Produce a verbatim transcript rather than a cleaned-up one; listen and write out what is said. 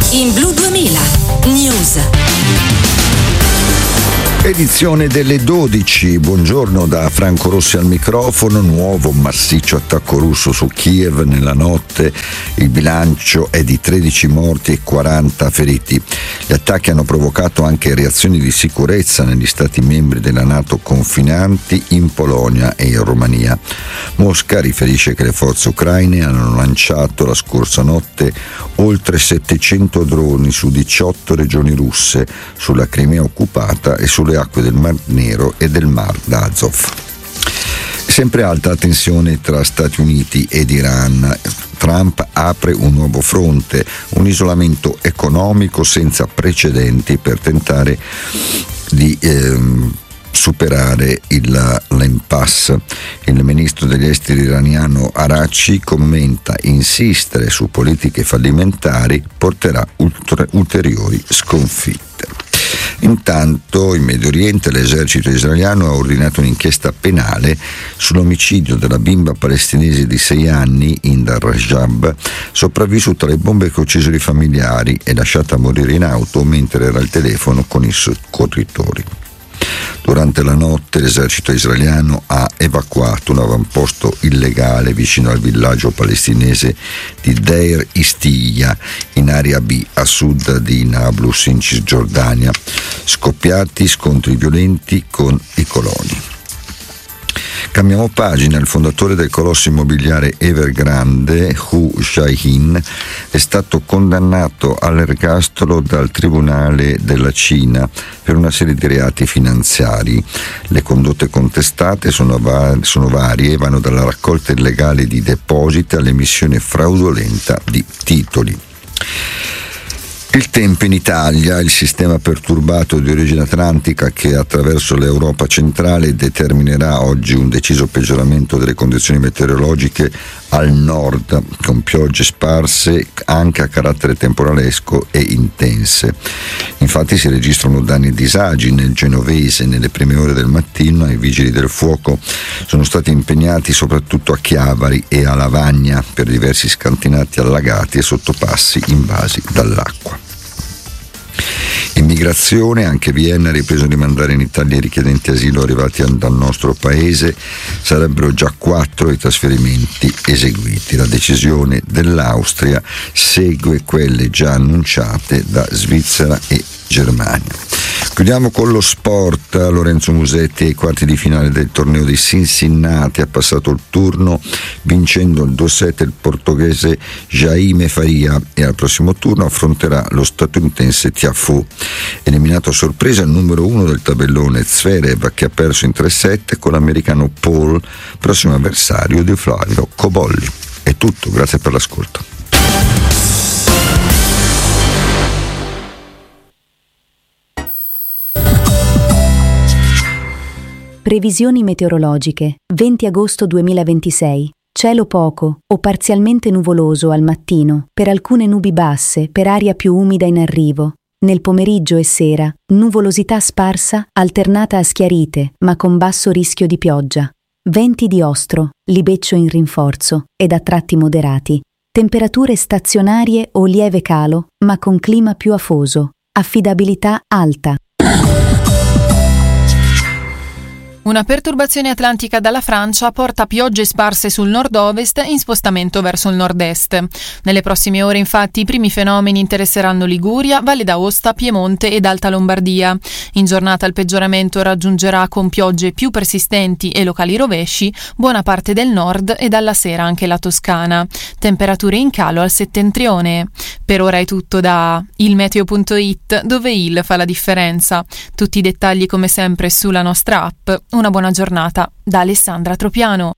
In Blu duemila News. Edizione delle dodici, buongiorno da Franco Rossi al microfono. Nuovo massiccio attacco russo su Kiev nella notte, il bilancio è di tredici morti e quaranta feriti. Gli attacchi hanno provocato anche reazioni di sicurezza negli stati membri della NATO confinanti in Polonia e in Romania. Mosca riferisce che le forze ucraine hanno lanciato la scorsa notte oltre settecento droni su diciotto regioni russe, sulla Crimea occupata e sulle acque del Mar Nero e del Mar d'Azov. Sempre alta la tensione tra Stati Uniti ed Iran. Trump apre un nuovo fronte, un isolamento economico senza precedenti per tentare di ehm, superare il, l'impasse. Il ministro degli esteri iraniano Araghchi commenta: insistere su politiche fallimentari porterà ultra, ulteriori sconfitte. Intanto in Medio Oriente l'esercito israeliano ha ordinato un'inchiesta penale sull'omicidio della bimba palestinese di sei anni, Indar Rajab, sopravvissuta alle bombe che uccisero i familiari e lasciata morire in auto mentre era al telefono con i soccorritori. Durante la notte l'esercito israeliano ha evacuato un avamposto illegale vicino al villaggio palestinese di Deir Istiya, in area B, a sud di Nablus, in Cisgiordania. Scoppiati scontri violenti con i coloni. Cambiamo pagina. Il fondatore del colosso immobiliare Evergrande, Hu Jaihin, è stato condannato all'ergastolo dal Tribunale della Cina per una serie di reati finanziari. Le condotte contestate sono, var- sono varie e vanno dalla raccolta illegale di depositi all'emissione fraudolenta di titoli. Il tempo in Italia, il sistema perturbato di origine atlantica che attraverso l'Europa centrale determinerà oggi un deciso peggioramento delle condizioni meteorologiche al nord, con piogge sparse anche a carattere temporalesco e intense. Infatti si registrano danni e disagi nel Genovese. Nelle prime ore del mattino i vigili del fuoco sono stati impegnati soprattutto a Chiavari e a Lavagna per diversi scantinati allagati e sottopassi invasi dall'acqua. Immigrazione, anche Vienna ha ripreso a rimandare in Italia i richiedenti asilo arrivati dal nostro paese. Sarebbero già quattro i trasferimenti eseguiti. La decisione dell'Austria segue quelle già annunciate da Svizzera e Germania. Chiudiamo con lo sport. Lorenzo Musetti ai quarti di finale del torneo di Cincinnati ha passato il turno vincendo il due sette il portoghese Jaime Faria e al prossimo turno affronterà lo statunitense Tiafoe. Eliminato a sorpresa il numero uno del tabellone Zverev, che ha perso in tre sette con l'americano Paul, prossimo avversario di Flavio Cobolli. È tutto, grazie per l'ascolto. Previsioni meteorologiche. venti agosto duemilaventisei. Cielo poco o parzialmente nuvoloso al mattino, per alcune nubi basse, per aria più umida in arrivo. Nel pomeriggio e sera, nuvolosità sparsa alternata a schiarite, ma con basso rischio di pioggia. Venti di ostro, libeccio in rinforzo ed a tratti moderati. Temperature stazionarie o lieve calo, ma con clima più afoso. Affidabilità alta. Una perturbazione atlantica dalla Francia porta piogge sparse sul nord-ovest in spostamento verso il nord-est. Nelle prossime ore, infatti, i primi fenomeni interesseranno Liguria, Valle d'Aosta, Piemonte ed Alta Lombardia. In giornata il peggioramento raggiungerà, con piogge più persistenti e locali rovesci, buona parte del nord e dalla sera anche la Toscana. Temperature in calo al settentrione. Per ora è tutto da il meteo punto it, dove il fa la differenza. Tutti i dettagli come sempre sulla nostra app. Una buona giornata da Alessandra Tropiano.